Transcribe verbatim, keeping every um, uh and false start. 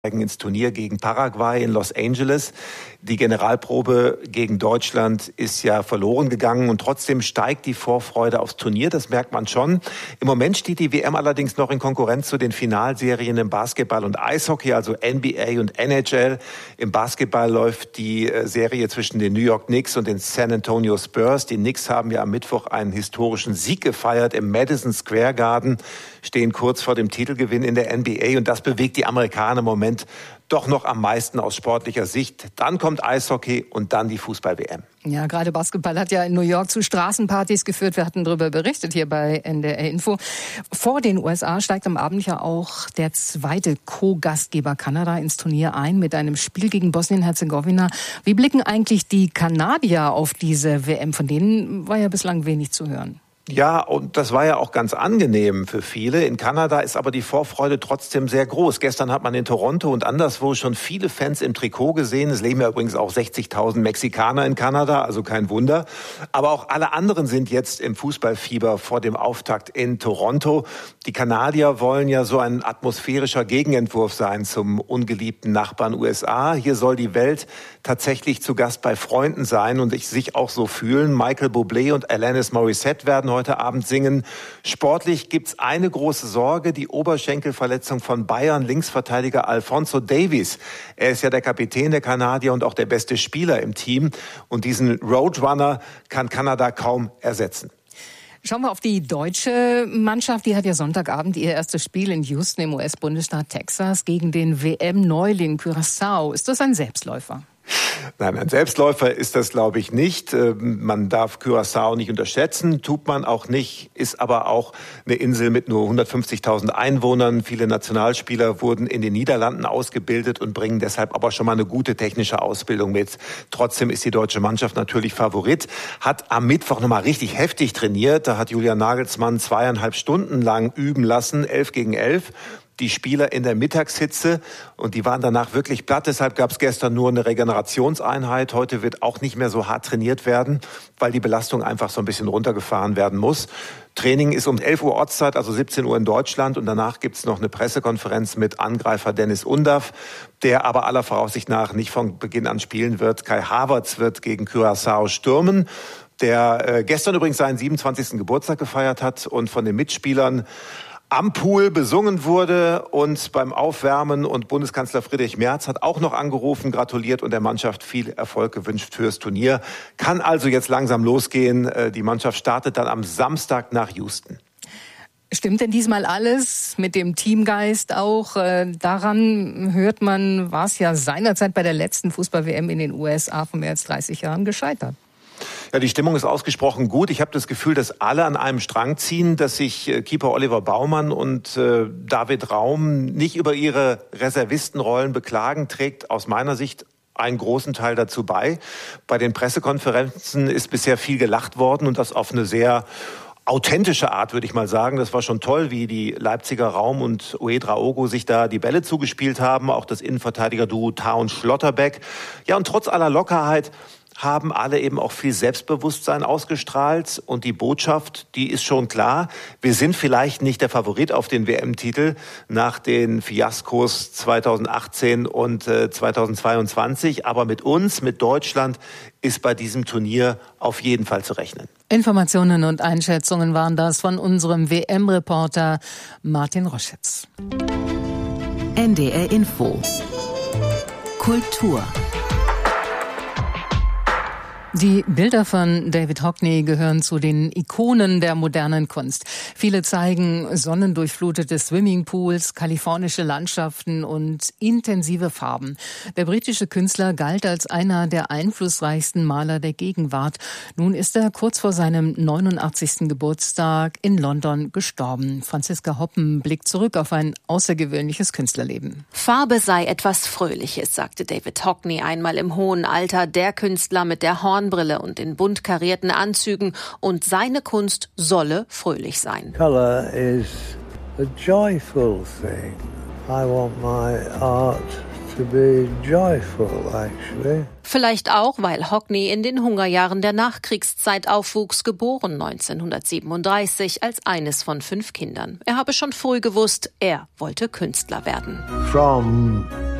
ins Turnier gegen Paraguay in Los Angeles. Die Generalprobe gegen Deutschland ist ja verloren gegangen und trotzdem steigt die Vorfreude aufs Turnier, das merkt man schon. Im Moment steht die W M allerdings noch in Konkurrenz zu den Finalserien im Basketball und Eishockey, also N B A und N H L. Im Basketball läuft die Serie zwischen den New York Knicks und den San Antonio Spurs. Die Knicks haben ja am Mittwoch einen historischen Sieg gefeiert im Madison Square Garden, stehen kurz vor dem Titelgewinn in der N B A und das bewegt die Amerikaner im Moment doch noch am meisten aus sportlicher Sicht. Dann kommt Eishockey und dann die Fußball-W M. Ja, gerade Basketball hat ja in New York zu Straßenpartys geführt. Wir hatten darüber berichtet hier bei N D R Info. Vor den U S A steigt am Abend ja auch der zweite Co-Gastgeber Kanada ins Turnier ein mit einem Spiel gegen Bosnien-Herzegowina. Wie blicken eigentlich die Kanadier auf diese W M? Von denen war ja bislang wenig zu hören. Ja, und das war ja auch ganz angenehm für viele. In Kanada ist aber die Vorfreude trotzdem sehr groß. Gestern hat man in Toronto und anderswo schon viele Fans im Trikot gesehen. Es leben ja übrigens auch sechzigtausend Mexikaner in Kanada, also kein Wunder. Aber auch alle anderen sind jetzt im Fußballfieber vor dem Auftakt in Toronto. Die Kanadier wollen ja so ein atmosphärischer Gegenentwurf sein zum ungeliebten Nachbarn U S A. Hier soll die Welt tatsächlich zu Gast bei Freunden sein und sich auch so fühlen. Michael Bublé und Alanis Morissette werden heute Abend singen. Sportlich gibt's eine große Sorge, die Oberschenkelverletzung von Bayern-Linksverteidiger Alphonso Davies. Er ist ja der Kapitän der Kanadier und auch der beste Spieler im Team. Und diesen Roadrunner kann Kanada kaum ersetzen. Schauen wir auf die deutsche Mannschaft. Die hat ja Sonntagabend ihr erstes Spiel in Houston im U S-Bundesstaat Texas gegen den W M-Neuling Curaçao. Ist das ein Selbstläufer? Nein, ein Selbstläufer ist das, glaube ich, nicht. Man darf Curaçao nicht unterschätzen, tut man auch nicht, ist aber auch eine Insel mit nur hundertfünfzigtausend Einwohnern. Viele Nationalspieler wurden in den Niederlanden ausgebildet und bringen deshalb aber schon mal eine gute technische Ausbildung mit. Trotzdem ist die deutsche Mannschaft natürlich Favorit, hat am Mittwoch nochmal richtig heftig trainiert. Da hat Julian Nagelsmann zweieinhalb Stunden lang üben lassen, elf gegen elf. Die Spieler in der Mittagshitze und die waren danach wirklich platt. Deshalb gab es gestern nur eine Regenerationseinheit. Heute wird auch nicht mehr so hart trainiert werden, weil die Belastung einfach so ein bisschen runtergefahren werden muss. Training ist um elf Uhr Ortszeit, also siebzehn Uhr in Deutschland. Und danach gibt es noch eine Pressekonferenz mit Angreifer Dennis Undaff, der aber aller Voraussicht nach nicht von Beginn an spielen wird. Kai Havertz wird gegen Curaçao stürmen, der äh, gestern übrigens seinen siebenundzwanzigsten Geburtstag gefeiert hat und von den Mitspielern am Pool besungen wurde und beim Aufwärmen, und Bundeskanzler Friedrich Merz hat auch noch angerufen, gratuliert und der Mannschaft viel Erfolg gewünscht fürs Turnier. Kann also jetzt langsam losgehen. Die Mannschaft startet dann am Samstag nach Houston. Stimmt denn diesmal alles mit dem Teamgeist auch? Daran hört man, war es ja seinerzeit bei der letzten Fußball-W M in den U S A vor mehr als dreißig Jahren gescheitert. Ja, die Stimmung ist ausgesprochen gut. Ich habe das Gefühl, dass alle an einem Strang ziehen, dass sich äh, Keeper Oliver Baumann und äh, David Raum nicht über ihre Reservistenrollen beklagen, trägt aus meiner Sicht einen großen Teil dazu bei. Bei den Pressekonferenzen ist bisher viel gelacht worden und das auf eine sehr authentische Art, würde ich mal sagen. Das war schon toll, wie die Leipziger Raum und Uedraogo sich da die Bälle zugespielt haben. Auch das Innenverteidiger-Duo Tah und Schlotterbeck. Ja, und trotz aller Lockerheit haben alle eben auch viel Selbstbewusstsein ausgestrahlt. Und die Botschaft, die ist schon klar. Wir sind vielleicht nicht der Favorit auf den W M-Titel nach den Fiaskos zweitausendachtzehn und äh, zweitausendzweiundzwanzig. Aber mit uns, mit Deutschland, ist bei diesem Turnier auf jeden Fall zu rechnen. Informationen und Einschätzungen waren das von unserem W M-Reporter Martin Roschitz. N D R Info. Kultur. Die Bilder von David Hockney gehören zu den Ikonen der modernen Kunst. Viele zeigen sonnendurchflutete Swimmingpools, kalifornische Landschaften und intensive Farben. Der britische Künstler galt als einer der einflussreichsten Maler der Gegenwart. Nun ist er kurz vor seinem neunundachtzigsten Geburtstag in London gestorben. Franziska Hoppen blickt zurück auf ein außergewöhnliches Künstlerleben. Farbe sei etwas Fröhliches, sagte David Hockney einmal im hohen Alter. Der Künstler mit der Horn Brille und in bunt karierten Anzügen, und seine Kunst solle fröhlich sein. Color is a joyful thing. I want my art to be joyful, actually. Vielleicht auch, weil Hockney in den Hungerjahren der Nachkriegszeit aufwuchs, geboren neunzehnhundertsiebenunddreißig als eines von fünf Kindern. Er habe schon früh gewusst, er wollte Künstler werden. From